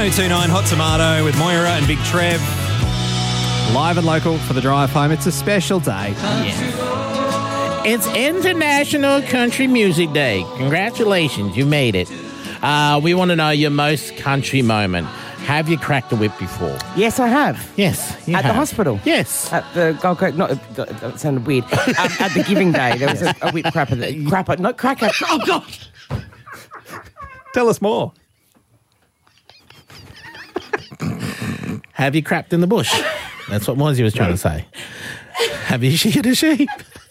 1029 Hot Tomato with Moira and Big Trev. Live and local for the drive home. It's a special day. It's International Country Music Day. Congratulations, you made it. We want to know your most country moment. Have you cracked the whip before? Yes, I have. Yes, you At the have. hospital. Yes. At the Gold Coast, that sounded weird. At the Giving Day, there was a whip cracker. Not cracker. Oh, God. Tell us more. Have you crapped in the bush? That's what Moisey was trying to say. Have you sheared a sheep?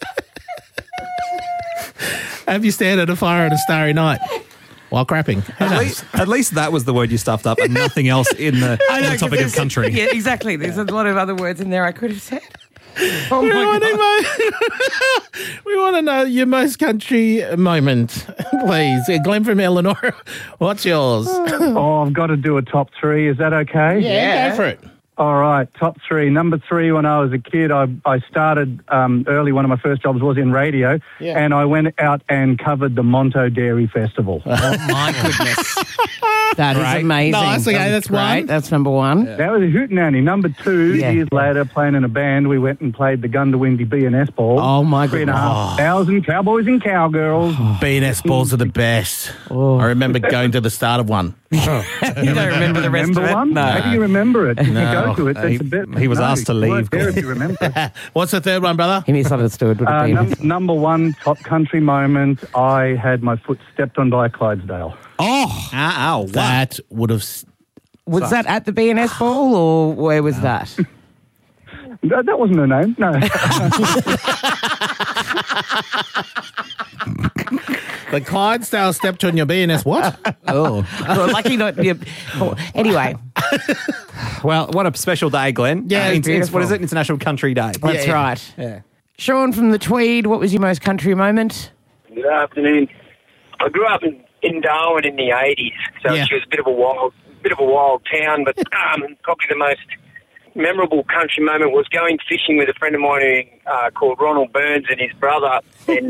Have you stared at a fire on a starry night while crapping? At least that was the word you stuffed up and nothing else in the, on the topic of country. Yeah, exactly. There's a lot of other words in there I could have said. Oh, my God. We want to know your most country moment, please. Glenn from Eleanor, what's yours? Oh, I've got to do a top three. Is that okay? Yeah, go for it. All right, top three. Number three, when I was a kid, I started early. One of my first jobs was in radio, and I went out and covered the Monto Dairy Festival. Oh, my goodness. That is amazing. Nice, okay, that's great. one. That's number one. That was a hootenanny. Number two, years later, playing in a band, we went and played the Gundawindi B&S Ball. Oh, my goodness. 3,500 cowboys and cowgirls. B&S balls are the best. Oh. I remember going to the start of one. You don't remember the rest of it? One? No. How do you remember it? If No. you go to it, that's a bit... he was asked to you weren't leave. there if you remember. What's the third one, brother? He misunderstood. Would have been. Number one, top country moment, I had my foot stepped on by a Clydesdale. Oh, Ow. that would have... Was that at the B&S Ball or where was that? That wasn't her name, no. The Clydesdale stepped on your B&S what? Oh. Well, lucky not. Anyway. Well, what a special day, Glenn. Yeah, it's What beautiful. is it? International Country Day. That's right. Yeah. Sean from the Tweed, what was your most country moment? Good afternoon. I grew up in Darwin in the 80s, so Yeah. it was a bit of a wild town, but probably the most memorable country moment was going fishing with a friend of mine called Ronald Burns and his brother, and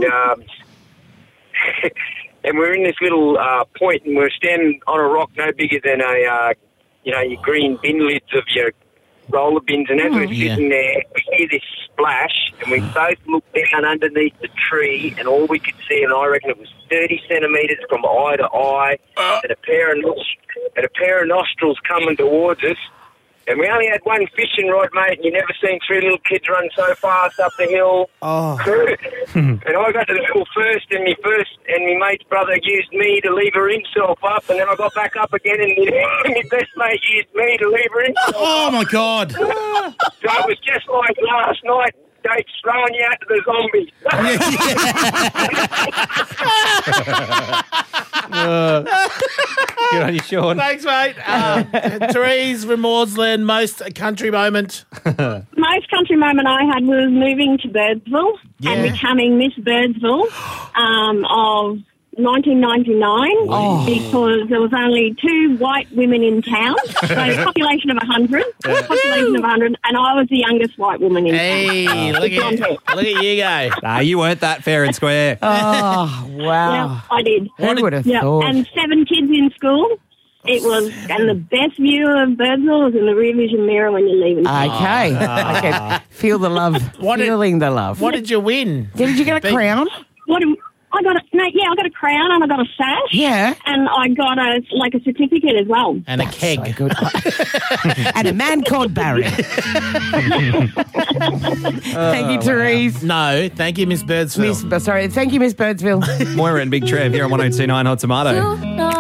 and we're in this little point, and we're standing on a rock no bigger than your green bin lids of your roller bins, and as we're sitting there, we hear this splash, and we both looked down underneath the tree, and all we could see, and I reckon it was 30 centimetres from eye to eye, and a pair of nostrils coming towards us. And we only had one fishing rod, mate, and you never seen three little kids run so fast up the hill. Oh. And I got to the hill first, and my mate's brother used me to lever himself up, and then I got back up again, and my best mate used me to lever himself Oh, up. my God. So it was just like last night, Date's throwing you out to the zombies. Good on you, Sean. Thanks, mate. Therese from Maudslin, most country moment. Most country moment I had was moving to Birdsville and becoming Miss Birdsville of 1999 because there was only 2 white women in town, so population of 100, and I was the youngest white woman in town. Hey, look at you go. Nah, you weren't that fair and square. Oh, wow. Yeah, I did. Who would have Yeah, thought? and 7 kids in school. It was, and the best view of Birdsville was in the rear vision mirror when you're leaving. Okay. Okay. Feel the love. Feeling the love. What did you win? Did you get a crown? I got a crown and I got a sash. Yeah. And I got a certificate as well. And a keg. So good. And a man called Barry. Thank you, Therese. No, thank you, Miss Birdsville. Thank you, Miss Birdsville. Moira and Big Trev here on 1029 Hot Tomato.